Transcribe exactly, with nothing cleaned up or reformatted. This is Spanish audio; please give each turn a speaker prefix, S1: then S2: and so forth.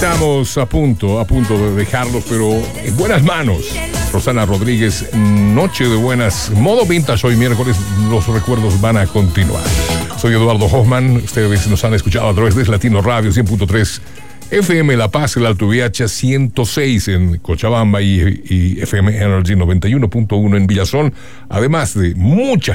S1: Estamos a punto, a punto de dejarlos, pero en buenas manos. Rosana Rodríguez, noche de buenas. Modo vintage hoy miércoles, los recuerdos van a continuar. Soy Eduardo Hoffman, ustedes nos han escuchado a través de Latino Radio cien punto tres, F M La Paz, el Alto V H ciento seis en Cochabamba y, y F M Energy noventa y uno punto uno en Villazón, además de muchas